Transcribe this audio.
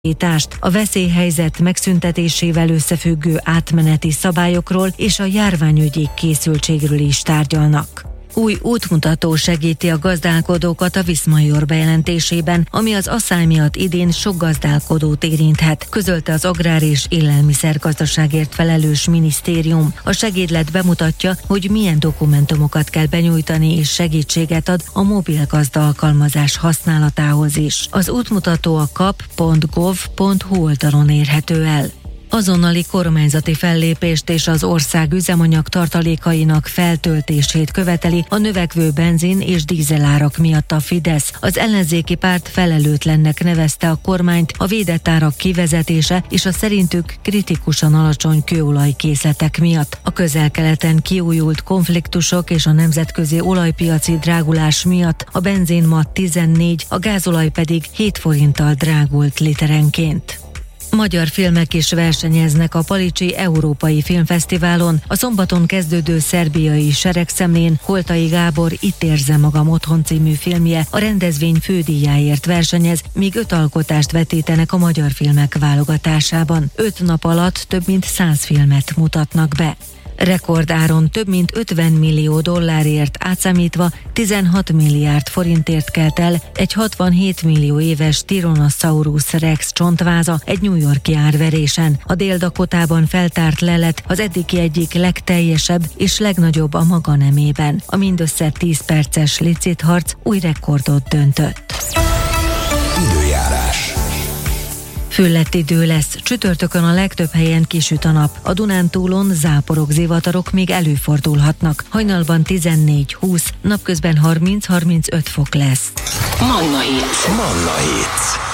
a veszélyhelyzet megszüntetésével összefüggő átmeneti szabályokról és a járványügyi készültségről is tárgyalnak. Új útmutató segíti a gazdálkodókat a Viszmajor bejelentésében, ami az asszály miatt idén sok gazdálkodót érinthet, közölte az Agrár- és Élelmiszergazdaságért felelős minisztérium. A segédlet bemutatja, hogy milyen dokumentumokat kell benyújtani, és segítséget ad a mobil gazda alkalmazás használatához is. Az útmutató a kap.gov.hu oldalon érhető el. Azonnali kormányzati fellépést és az ország üzemanyag tartalékainak feltöltését követeli a növekvő benzin és dízelárak miatt a Fidesz. Az ellenzéki párt felelőtlennek nevezte a kormányt a védett árak kivezetése és a szerintük kritikusan alacsony kőolajkészletek miatt. A Közel-Keleten kiújult konfliktusok és a nemzetközi olajpiaci drágulás miatt a benzin ma 14, a gázolaj pedig 7 forinttal drágult literenként. Magyar filmek is versenyeznek a Palicsi Európai Filmfesztiválon. A szombaton kezdődő szerbiai seregszemlén Holtai Gábor Itt érzem magam otthon című filmje a rendezvény fődíjáért versenyez, míg 5 alkotást vetítenek a magyar filmek válogatásában. 5 nap alatt több mint 100 filmet mutatnak be. Rekordáron több mint $50 millió átszámítva 16 milliárd forintért kelt el egy 67 millió éves Tyrannosaurus Rex csontváza egy New York-i árverésen. A Dél-Dakotában feltárt lelet az eddigi egyik legteljesebb és legnagyobb a maga nemében. A mindössze 10 perces licitharc új rekordot döntött. Időjárás. Füllett idő lesz, csütörtökön a legtöbb helyen kisüt a nap. A Dunántúlon záporok, zivatarok még előfordulhatnak. Hajnalban 14-20, napközben 30-35 fok lesz. Manna Hits.